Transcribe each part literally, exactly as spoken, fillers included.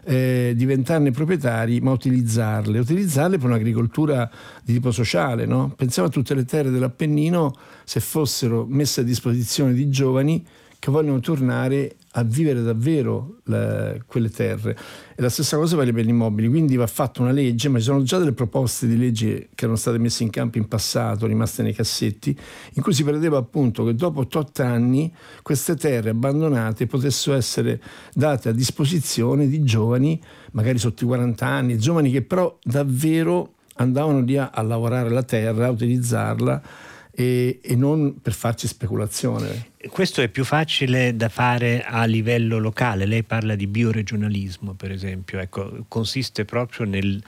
eh, diventarne proprietari, ma utilizzarle, utilizzarle per un'agricoltura di tipo sociale, no? Pensiamo a tutte le terre dell'Appennino, se fossero messe a disposizione di giovani che vogliono tornare a vivere davvero la, quelle terre. E la stessa cosa vale per gli immobili, quindi va fatta una legge, ma ci sono già delle proposte di legge che erano state messe in campo in passato, rimaste nei cassetti, in cui si prevedeva appunto che dopo otto anni queste terre abbandonate potessero essere date a disposizione di giovani, magari sotto i quaranta anni, giovani che però davvero andavano lì a, a lavorare la terra, a utilizzarla, e, e non per farci speculazione. Questo è più facile da fare a livello locale. Lei parla di bioregionalismo, per esempio. Ecco, consiste proprio nel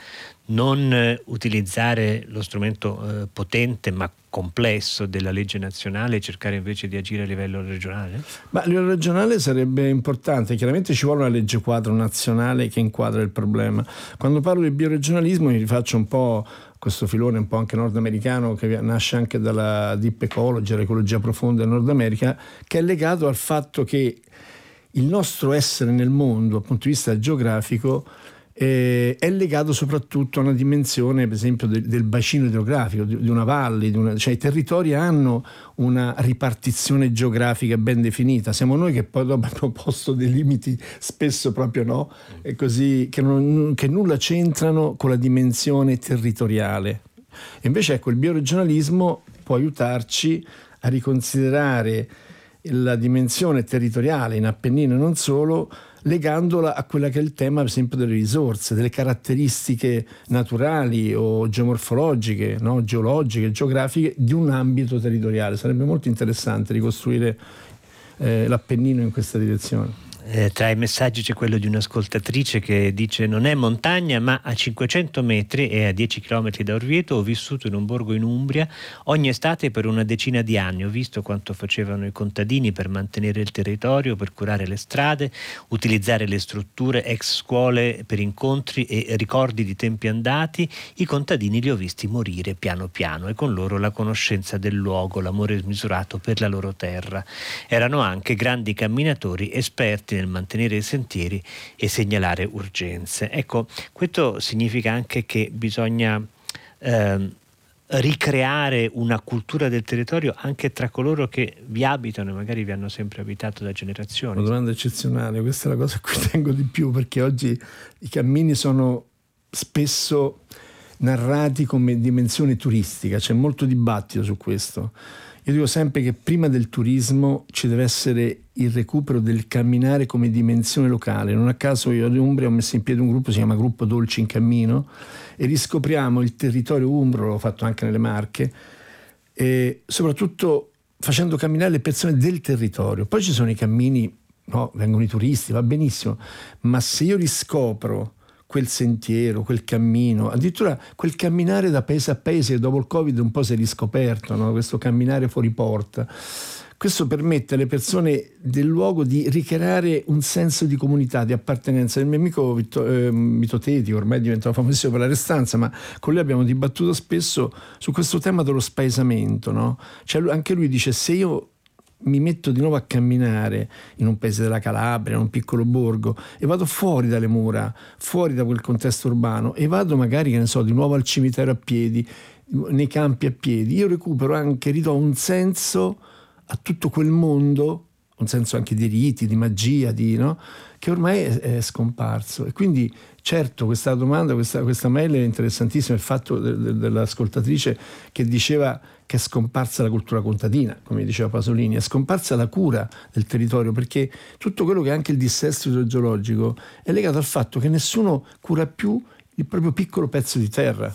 non utilizzare lo strumento eh, potente ma complesso della legge nazionale e cercare invece di agire a livello regionale? Ma a livello regionale sarebbe importante. Chiaramente ci vuole una legge quadro nazionale che inquadra il problema. Quando parlo di bioregionalismo mi rifaccio un po' questo filone un po' anche nordamericano che nasce anche dalla deep ecology, l'ecologia profonda del Nord America, che è legato al fatto che il nostro essere nel mondo, dal punto di vista geografico, eh, è legato soprattutto a una dimensione, per esempio, del, del bacino idrografico, di, di una valle, di una, cioè i territori hanno una ripartizione geografica ben definita. Siamo noi che poi dopo abbiamo posto dei limiti, spesso proprio no, e così, che, non, che nulla c'entrano con la dimensione territoriale. E invece ecco, il bioregionalismo può aiutarci a riconsiderare la dimensione territoriale in Appennino e non solo, legandola a quella che è il tema, per esempio, delle risorse, delle caratteristiche naturali o geomorfologiche, no? geologiche, geografiche di un ambito territoriale. Sarebbe molto interessante ricostruire eh, l'Appennino in questa direzione. Eh, tra i messaggi c'è quello di un'ascoltatrice che dice: non è montagna ma a cinquecento metri e a dieci chilometri da Orvieto ho vissuto in un borgo in Umbria ogni estate per una decina di anni, ho visto quanto facevano i contadini per mantenere il territorio, per curare le strade, utilizzare le strutture, ex scuole per incontri e ricordi di tempi andati. I contadini li ho visti morire piano piano e con loro la conoscenza del luogo, l'amore smisurato per la loro terra. Erano anche grandi camminatori, esperti nel mantenere i sentieri e segnalare urgenze. Ecco, questo significa anche che bisogna eh, ricreare una cultura del territorio anche tra coloro che vi abitano e magari vi hanno sempre abitato da generazioni. Una domanda eccezionale, questa è la cosa a cui tengo di più, perché oggi i cammini sono spesso narrati come dimensione turistica, c'è molto dibattito su questo. Io dico sempre che prima del turismo ci deve essere il recupero del camminare come dimensione locale. Non a caso io ad Umbria ho messo in piedi un gruppo, si chiama Gruppo Dolci in Cammino, e riscopriamo il territorio umbro, l'ho fatto anche nelle Marche, e soprattutto facendo camminare le persone del territorio. Poi ci sono i cammini, no, vengono i turisti, va benissimo, ma se io riscopro quel sentiero, quel cammino, addirittura quel camminare da paese a paese che dopo il Covid un po' si è riscoperto, no? Questo camminare fuori porta. Questo permette alle persone del luogo di ricreare un senso di comunità, di appartenenza. Il mio amico Vitto, eh, Vito Teti, ormai è diventato famosissimo per la Restanza, ma con lui abbiamo dibattuto spesso su questo tema dello spaesamento, no? Cioè, anche lui dice: se io mi metto di nuovo a camminare in un paese della Calabria, in un piccolo borgo, e vado fuori dalle mura, fuori da quel contesto urbano, e vado magari, che ne so, di nuovo al cimitero a piedi, nei campi a piedi, io recupero anche, ridò un senso a tutto quel mondo, un senso anche di riti, di magia, di, no? Che ormai è, è scomparso. E quindi certo questa domanda, questa, questa mail è interessantissima, il fatto de, de, dell'ascoltatrice che diceva che è scomparsa la cultura contadina, come diceva Pasolini, è scomparsa la cura del territorio, perché tutto quello che è anche il dissesto idrogeologico è legato al fatto che nessuno cura più il proprio piccolo pezzo di terra.